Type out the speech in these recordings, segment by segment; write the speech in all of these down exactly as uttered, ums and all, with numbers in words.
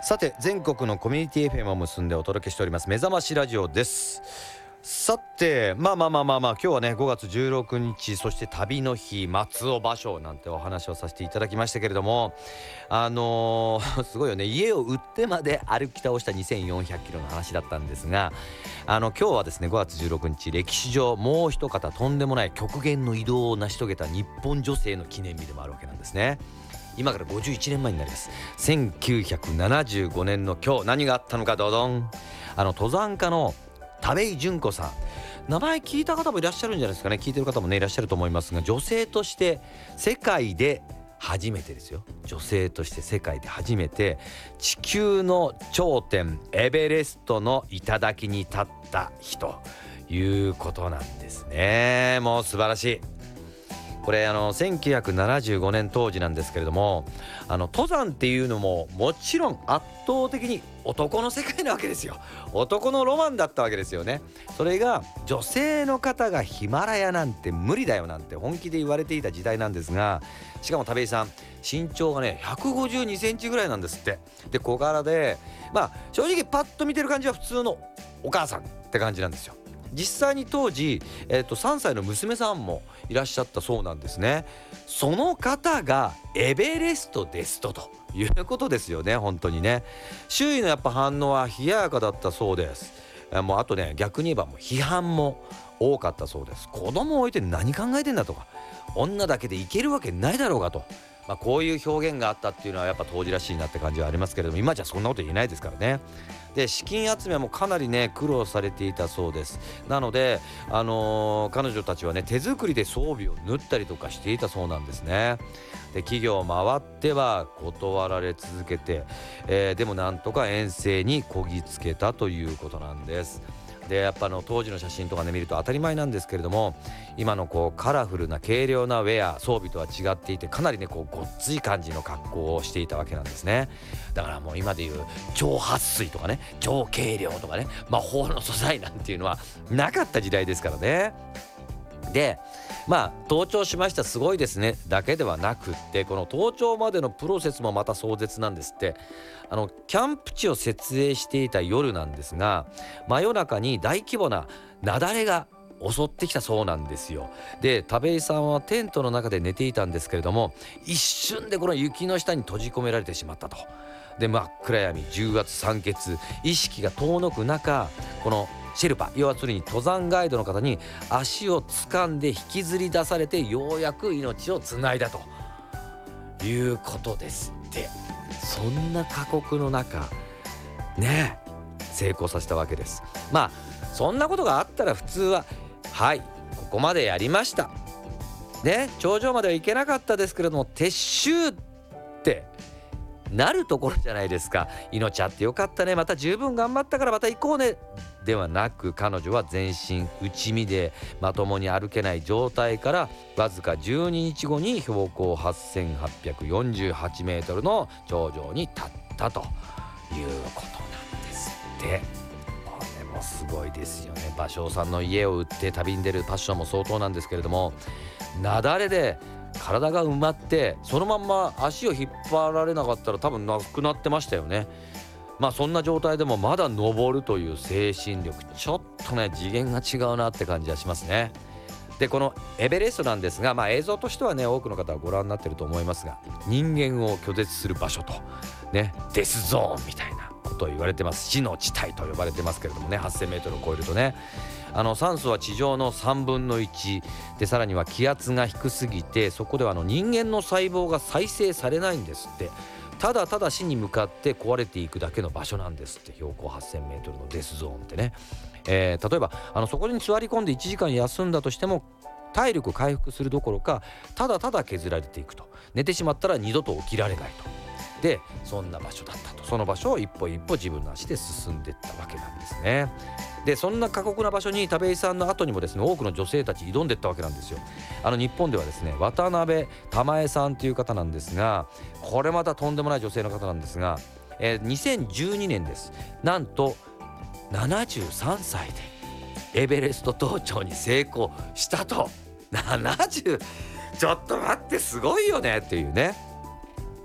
さて、全国のコミュニティ エフエム を結んでお届けしております目覚ましラジオです。さて、まあまあまあまあまあ今日はねごがつじゅうろくにち、そして旅の日、松尾芭蕉なんてお話をさせていただきましたけれども、あのー、すごいよね。家を売ってまで歩き倒したにせんよんひゃくキロの話だったんですが、あの今日はですねごがつじゅうろくにち、歴史上もう一方とんでもない極限の移動を成し遂げた日本女性の記念日でもあるわけなんですね。今からごじゅういちねんまえになります。せんきゅうひゃくななじゅうごねんの今日、何があったのか、ドドン。あの登山家の田部井純子さん、名前聞いた方もいらっしゃるんじゃないですかね。聞いてる方もねいらっしゃると思いますが、女性として世界で初めてですよ。女性として世界で初めて地球の頂点エベレストの頂に立った日ということなんですね。もう素晴らしい。これあのせんきゅうひゃくななじゅうごねん当時なんですけれども、あの登山っていうのももちろん圧倒的に男の世界なわけですよ。男のロマンだったわけですよね。それが女性の方がヒマラヤなんて無理だよなんて本気で言われていた時代なんですが、しかも田部井さん身長がねひゃくごじゅうにセンチぐらいなんですって。で小柄で、まあ正直パッと見てる感じは普通のお母さんって感じなんですよ。実際に当時、えー、とさんさいの娘さんもいらっしゃったそうなんですね。その方がエベレストですとということですよね。本当にね、周囲のやっぱ反応は冷ややかだったそうです。えーもうあとね、逆に言えばもう批判も多かったそうです。子供を置いて何考えてんだとか、女だけでいけるわけないだろうがと、まあ、こういう表現があったっていうのはやっぱ当時らしいなって感じはありますけれども、今じゃそんなこと言えないですからね。で資金集めもかなりね苦労されていたそうです。なので、あのー彼女たちはね手作りで装備を縫ったりとかしていたそうなんですね。で企業を回っては断られ続けて、えーでもなんとか遠征にこぎつけたということなんです。でやっぱあの当時の写真とかね見ると当たり前なんですけれども、今のこうカラフルな軽量なウェア装備とは違っていて、かなりねこうごっつい感じの格好をしていたわけなんですね。だからもう今でいう超撥水とかね超軽量とかね魔法の素材なんていうのはなかった時代ですからね。でまあ登頂しましたすごいですねだけではなくって、この登頂までのプロセスもまた壮絶なんですって。あのキャンプ地を設営していた夜なんですが、真夜中に大規模な雪崩が襲ってきたそうなんですよ。で田部井さんはテントの中で寝ていたんですけれども、一瞬でこの雪の下に閉じ込められてしまったと。で真っ暗闇、重圧、酸欠、意識が遠のく中、このシェルパ、要するに登山ガイドの方に足を掴んで引きずり出されて、ようやく命をつないだということですって。そんな過酷の中ね成功させたわけです。まあそんなことがあったら普通ははいここまでやりましたね、頂上までは行けなかったですけれども撤収ってなるところじゃないですか。命あってよかったね、また十分頑張ったからまた行こうねではなく、彼女は全身内身でまともに歩けない状態からわずかじゅうににちごに標高はっせんはっぴゃくよんじゅうはちメートルの頂上に立ったということなんですって。これもすごいですよね。芭蕉さんの家を売って旅に出るパッションも相当なんですけれども、雪崩で体が埋まってそのまんま足を引っ張られなかったら多分なくなってましたよね。まあそんな状態でもまだ登るという精神力、ちょっとね次元が違うなって感じがしますね。でこのエベレストなんですが、まあ映像としてはね多くの方はご覧になってると思いますが、人間を拒絶する場所とねデスゾーンみたいなことを言われてます。死の地帯と呼ばれてますけれどもね、はっせんメートルを超えるとね、あの酸素は地上のさんぶんのいちで、さらには気圧が低すぎてそこではあの人間の細胞が再生されないんですって。ただただ死に向かって壊れていくだけの場所なんですって。標高はっせんメートルのデスゾーンってね、えー、例えばあのそこに座り込んでいちじかん休んだとしても体力回復するどころかただただ削られていくと。寝てしまったら二度と起きられないと。でそんな場所だったと。その場所を一歩一歩自分の足で進んでいったわけなんですね。でそんな過酷な場所に田部井さんの後にもですね多くの女性たち挑んでいったわけなんですよ。あの日本ではですね渡辺玉江さんという方なんですが、これまたとんでもない女性の方なんですが、えー、にせんじゅうにねんです。なんとななじゅうさんさいでエベレスト登頂に成功したと。ななじゅうちょっと待ってすごいよねっていうね。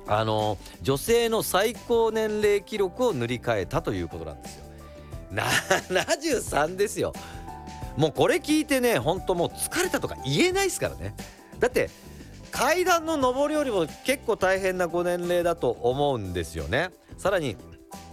あの女性の最高年齢記録を塗り替えたということなんですよ。ななじゅうさんですよ。もうこれ聞いてね、ほんともう疲れたとか言えないですからね。だって階段の上り下りも結構大変なご年齢だと思うんですよね。さらに